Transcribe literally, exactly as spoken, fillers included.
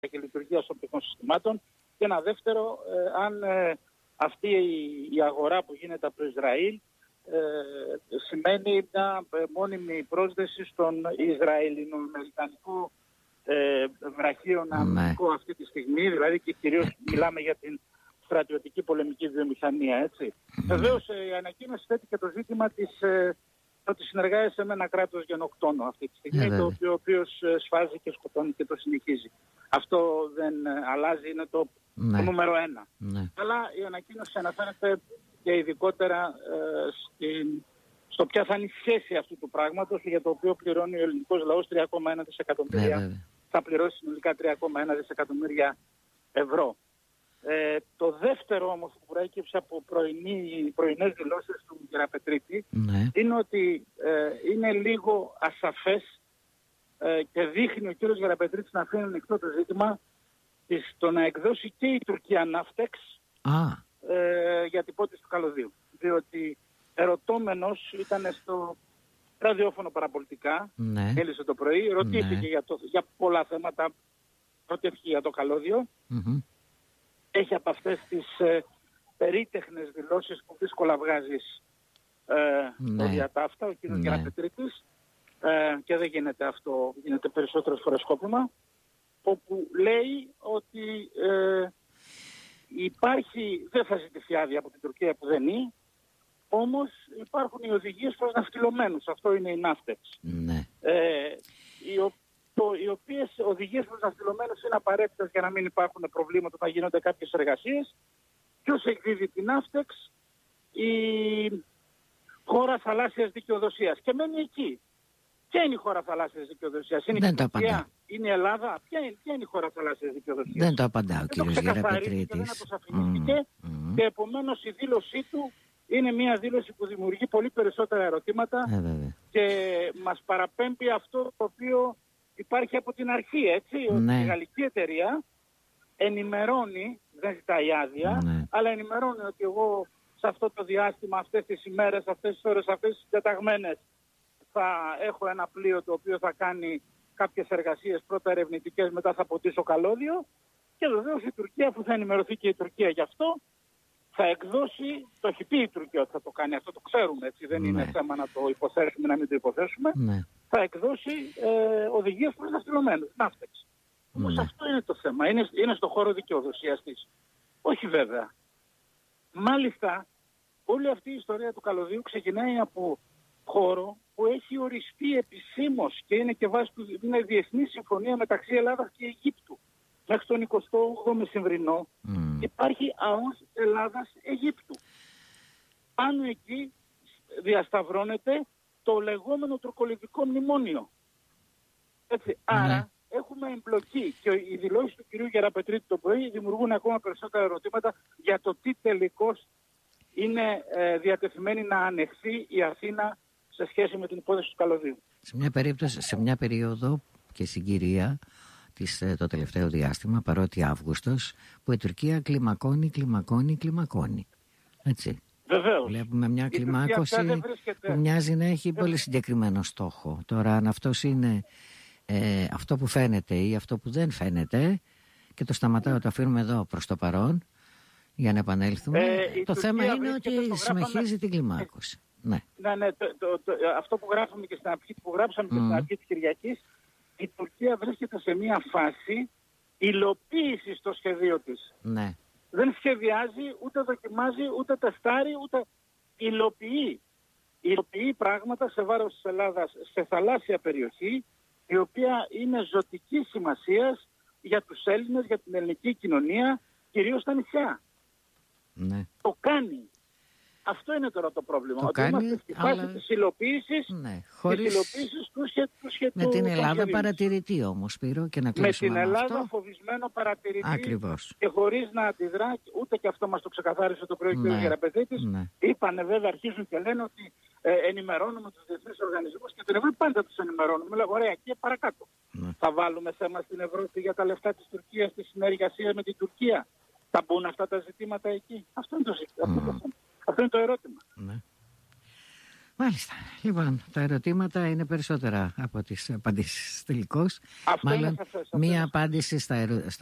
και λειτουργίας οπτικών συστημάτων. Και ένα δεύτερο, ε, αν ε, αυτή η, η αγορά που γίνεται από το Ισραήλ ε, σημαίνει μια ε, μόνιμη πρόσδεση στον Ισραηλινο-Αμερικανικό ε, βραχείο αμυντικό ναι. αυτή τη στιγμή, δηλαδή και κυρίως μιλάμε για την στρατιωτική πολεμική βιομηχανία, έτσι. Mm. Βεβαίως ε, η ανακοίνωση θέτει και το ζήτημα της ε, ότι συνεργάζεσαι με ένα κράτος γενοκτόνο αυτή τη στιγμή, yeah, το οποίο, ο οποίος σφάζει και σκοτώνει και το συνεχίζει. Αυτό δεν αλλάζει, είναι το, ναι. το νούμερο ένα. Ναι. Αλλά η ανακοίνωση αναφέρεται και ειδικότερα ε, στην, στο ποια θα είναι η σχέση αυτού του πράγματος, για το οποίο πληρώνει ο ελληνικός λαός τρία κόμμα ένα δισεκατομμύρια. Ναι, θα πληρώσει συνολικά τρία κόμμα ένα δισεκατομμύρια ευρώ. Ε, το δεύτερο όμως που προέκυψε από πρωινή, πρωινές δηλώσεις του Γεραπετρίτη ναι. είναι ότι ε, είναι λίγο ασαφές ε, και δείχνει ο κύριος Γεραπετρίτης να αφήνει ανοιχτό το ζήτημα της, το να εκδώσει και η Τουρκία ναύτεξ ε, για την πότιση του καλωδίου. Διότι ερωτώμενος ήταν στο ραδιόφωνο παραπολιτικά, ναι. έλυσε το πρωί, ρωτήθηκε ναι. για, το, για πολλά θέματα, ρωτήθηκε για το καλώδιο. Mm-hmm. Έχει από αυτές τις ε, περίτεχνες δηλώσεις που δύσκολα βγάζεις ε, ναι. το διατάφτα, ο κ. Ναι. Γεραπετρίτης, ε, και δεν γίνεται αυτό, γίνεται περισσότερο φοροσκόπημα, όπου λέει ότι ε, υπάρχει, δεν θα ζητηθεί άδεια από την Τουρκία που δεν είναι, όμως υπάρχουν οι οδηγίες προς ναυτιλωμένους, αυτό είναι η ναύτεξ. Ναι. Ε, οι Το, οι οποίες οδηγίες προς ναυτιλωμένους είναι απαραίτητες για να μην υπάρχουν προβλήματα όταν γίνονται κάποιες εργασίες. Ποιος εκδίδει την ναύτεξ? Η χώρα θαλάσσιας δικαιοδοσίας. Και μένει εκεί. Ποια είναι η χώρα θαλάσσιας δικαιοδοσίας? Είναι Δεν η Τουρκία? Είναι η Ελλάδα? Ποια είναι, ποια είναι η χώρα θαλάσσιας δικαιοδοσίας? Δεν το απαντά ο κύριος Γεραπετρίτης. Και δεν αποσαφινίστηκε mm, mm. και επομένως η δήλωσή του είναι μια δήλωση που δημιουργεί πολύ περισσότερα ερωτήματα ε, και μας παραπέμπει αυτό το οποίο υπάρχει από την αρχή, έτσι, ναι. ότι η γαλλική εταιρεία ενημερώνει, δεν ζητάει άδεια, ναι. αλλά ενημερώνει ότι εγώ σε αυτό το διάστημα, αυτές τις ημέρες, αυτές τις ώρες, αυτές τις διαταγμένες θα έχω ένα πλοίο το οποίο θα κάνει κάποιες εργασίες, πρώτα ερευνητικές, μετά θα ποτίσω καλώδιο και βεβαίως η Τουρκία, αφού θα ενημερωθεί και η Τουρκία γι' αυτό, θα εκδώσει, το έχει πει η Τουρκία ότι θα το κάνει, αυτό το ξέρουμε, έτσι, δεν ναι. είναι θέμα να το υποθέσουμε, να μην το υποθέσουμε. Ναι. Θα εκδώσει ε, οδηγίες προς ναυτιλωμένους, ναύτεξ. Ναι. Όμως αυτό είναι το θέμα, είναι, είναι στο χώρο δικαιοδοσίας της. Όχι βέβαια. Μάλιστα, όλη αυτή η ιστορία του καλωδίου ξεκινάει από χώρο που έχει οριστεί επισήμως και είναι και βάση του, είναι διεθνή συμφωνία μεταξύ Ελλάδας και Αιγύπτου. Μέχρι τον εικοστό όγδοο μεσημβρινό mm. υπάρχει ΑΟΣ Ελλάδας-Αιγύπτου. Πάνω εκεί διασταυρώνεται το λεγόμενο τουρκολιβικό μνημόνιο. Έτσι, mm. άρα έχουμε εμπλοκή και οι δηλώσεις του κυρίου Γεραπετρίτη το πρωί δημιουργούν ακόμα περισσότερα ερωτήματα για το τι τελικώς είναι ε, διατεθειμένη να ανεχθεί η Αθήνα σε σχέση με την υπόθεση του καλωδίου. Σε μια περίπτωση, σε μια περίοδο και συγκυρία της, το τελευταίο διάστημα, παρότι Αύγουστος, που η Τουρκία κλιμακώνει, κλιμακώνει, κλιμακώνει. Έτσι. Βεβαίως. Βλέπουμε μια η κλιμάκωση που μοιάζει να έχει πολύ συγκεκριμένο στόχο. Τώρα αν αυτός είναι ε, αυτό που φαίνεται ή αυτό που δεν φαίνεται, και το σταματάω, το αφήνουμε εδώ προς το παρόν για να επανέλθουμε. Ε, το θέμα είναι ότι συνεχίζει την κλιμάκωση. Ναι, ναι, ναι το, το, το, αυτό που γράφουμε και στην αρχή, που γράψαμε mm. και στην αρχή της Κυριακής, η Τουρκία βρίσκεται σε μια φάση υλοποίησης στο σχεδίο της. Ναι. Δεν σχεδιάζει, ούτε δοκιμάζει, ούτε τεστάρει, ούτε υλοποιεί. Υλοποιεί πράγματα σε βάρος της Ελλάδας σε θαλάσσια περιοχή, η οποία είναι ζωτικής σημασίας για τους Έλληνες, για την ελληνική κοινωνία, κυρίως στα νησιά. Ναι. Το κάνει. Αυτό είναι τώρα το πρόβλημα. Το ότι κάνει, είμαστε στη φάση αλλά... της υλοποίησης, ναι, χωρίς... της υλοποίησης του σχεδίου. Με την Ελλάδα παρατηρητή όμως, Σπύρο, και να κλείσουμε με την Ελλάδα αυτό. φοβισμένο παρατηρητή. Ακριβώς. Και χωρίς να αντιδρά, ούτε και αυτό μας το ξεκαθάρισε το πρωί ναι. ο κ. Γεραπετρίτης. Ναι. Είπανε βέβαια, αρχίζουν και λένε ότι ε, ενημερώνουμε τους διεθνείς οργανισμούς και την Ευρώπη πάντα τους ενημερώνουμε. Λέω, ωραία, και παρακάτω. Ναι. Θα βάλουμε θέμα στην Ευρώπη για τα λεφτά της Τουρκίας, τη συνεργασία με την Τουρκία. Θα μπουν αυτά τα ζητήματα εκεί. Αυτό είναι το ζήτημα. Mm. Αυτό είναι το ερώτημα. Ναι. Μάλιστα. Λοιπόν, τα ερωτήματα είναι περισσότερα από τις απαντήσεις τελικώς. Αυτό Μάλλον είναι σαφές, μία απάντηση στα, ερω...